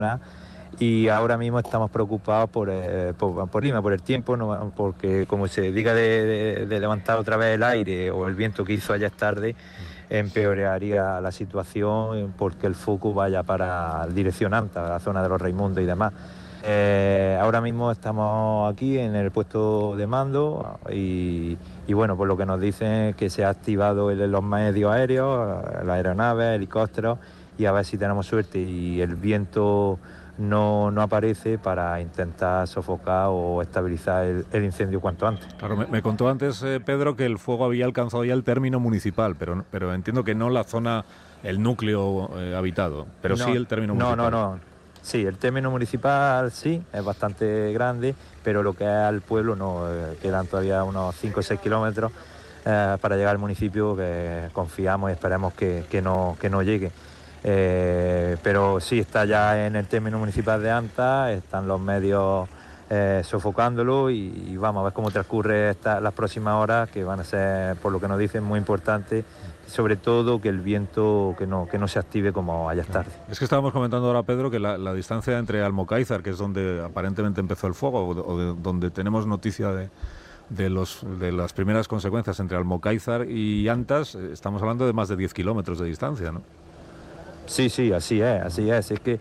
y ahora mismo estamos preocupados por Lima, por el tiempo, no, porque como se diga de levantar otra vez el aire o el viento que hizo ayer tarde, empeoraría la situación porque el foco vaya para dirección Anta, la zona de los Raimundos y demás. Ahora mismo estamos aquí en el puesto de mando y bueno, por lo que nos dicen es que se ha activado los medios aéreos, las aeronaves, helicópteros, y a ver si tenemos suerte y el viento no aparece para intentar sofocar o estabilizar el incendio cuanto antes. Claro, me contó antes Pedro que el fuego había alcanzado ya el término municipal, pero entiendo que no la zona, el núcleo habitado, pero no, sí el término municipal. No. Sí, el término municipal sí, es bastante grande, pero lo que es al pueblo no, quedan todavía unos 5 o 6 kilómetros para llegar al municipio, que confiamos y esperemos que no llegue. Pero sí, está ya en el término municipal de Anta, están los medios sofocándolo y vamos a ver cómo transcurre las próximas horas, que van a ser, por lo que nos dicen, muy importantes, sobre todo que el viento que no se active como ayer tarde. Es que estábamos comentando ahora, Pedro, que la distancia entre Almocáizar, que es donde aparentemente empezó el fuego, o de donde tenemos noticia de las primeras consecuencias entre Almocáizar y Antas, estamos hablando de más de 10 kilómetros de distancia, ¿no? Sí, así es. Es que,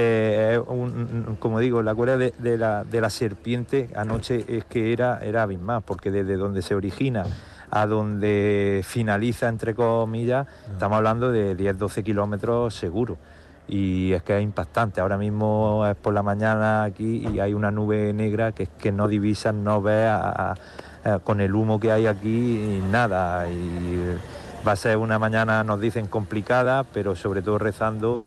como digo, la cuerda de la serpiente anoche es que era abismal, porque desde donde se origina a donde finaliza, entre comillas, estamos hablando de 10-12 kilómetros seguro. Y es que es impactante. Ahora mismo es por la mañana aquí y hay una nube negra que es que no divisas, no ves con el humo que hay aquí nada. Y va a ser una mañana, nos dicen, complicada, pero sobre todo rezando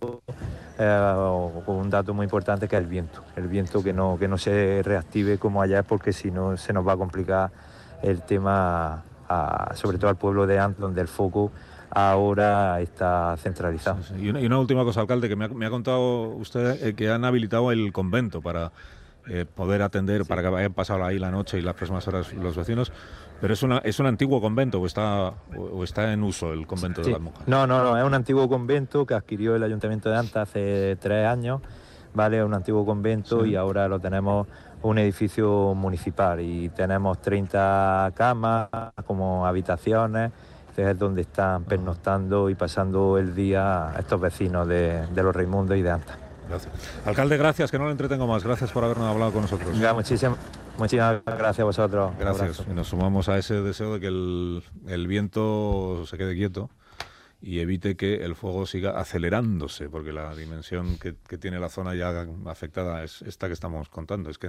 con un dato muy importante, que es el viento que no se reactive como ayer, porque si no se nos va a complicar el tema, sobre todo al pueblo de Ant, donde el foco ahora está centralizado. Sí. Y una última cosa, alcalde, que me ha contado usted que han habilitado el convento para poder atender, sí, para que hayan pasado ahí la noche y las próximas horas los vecinos. Pero es un antiguo convento o está en uso el convento, sí, de las monjas. No, es un antiguo convento que adquirió el Ayuntamiento de Anta hace 3 años, ¿vale? Es un antiguo convento, sí, y ahora lo tenemos un edificio municipal y tenemos 30 camas como habitaciones, que es donde están pernoctando y pasando el día estos vecinos de los Raimundos y de Anta. Gracias. Alcalde, gracias, que no lo entretengo más. Gracias por habernos hablado con nosotros. Ya, muchísimas gracias a vosotros. Gracias. Y nos sumamos a ese deseo de que el viento se quede quieto y evite que el fuego siga acelerándose, porque la dimensión que tiene la zona ya afectada es esta que estamos contando. Es que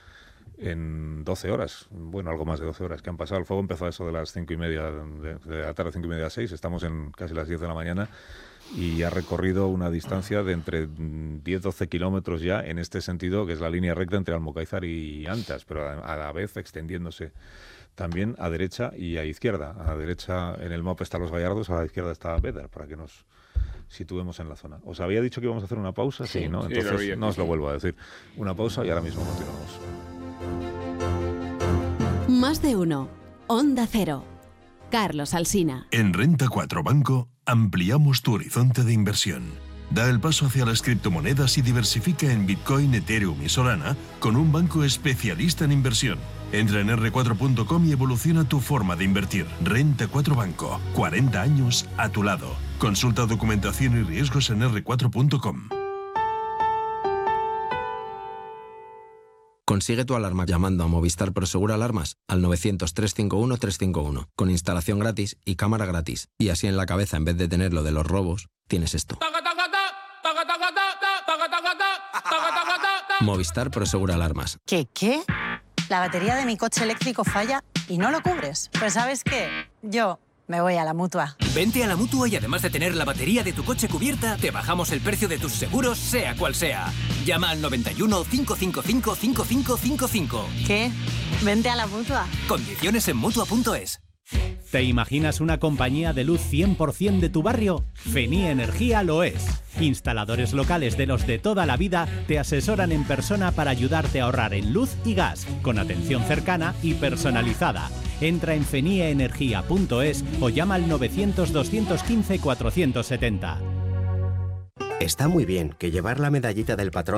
en 12 horas, bueno, algo más de 12 horas que han pasado, el fuego empezó a eso de las 5:30 de la tarde, 5:30 a 6, estamos en casi las 10 de la mañana y ha recorrido una distancia de entre 10-12 kilómetros ya en este sentido, que es la línea recta entre Almocáizar y Antas, pero a la vez extendiéndose también a derecha y a izquierda. A la derecha en el mapa está Los Gallardos, a la izquierda está Bédar, para que nos situemos en la zona. ¿Os había dicho que íbamos a hacer una pausa? Sí, ¿no? Entonces no os lo vuelvo a decir. Una pausa y ahora mismo continuamos. Más de uno. Onda Cero. Carlos Alsina. En Renta 4 Banco ampliamos tu horizonte de inversión. Da el paso hacia las criptomonedas y diversifica en Bitcoin, Ethereum y Solana con un banco especialista en inversión. Entra en r4.com y evoluciona tu forma de invertir. Renta 4 Banco. 40 años a tu lado. Consulta documentación y riesgos en r4.com. Consigue tu alarma llamando a Movistar Prosegur Alarmas al 900-351-351, con instalación gratis y cámara gratis. Y así en la cabeza, en vez de tener lo de los robos, tienes esto. Movistar Prosegur Alarmas. ¿Qué? La batería de mi coche eléctrico falla y no lo cubres. Pues ¿sabes qué? Yo me voy a la Mutua. Vente a la Mutua y además de tener la batería de tu coche cubierta, te bajamos el precio de tus seguros, sea cual sea. Llama al 91 555 5555. ¿Qué? Vente a la Mutua. Condiciones en Mutua.es. ¿Te imaginas una compañía de luz 100% de tu barrio? Feni Energía lo es. Instaladores locales de los de toda la vida te asesoran en persona para ayudarte a ahorrar en luz y gas, con atención cercana y personalizada. Entra en fenieenergia.es o llama al 900 215 470. Está muy bien que llevar la medallita del patrón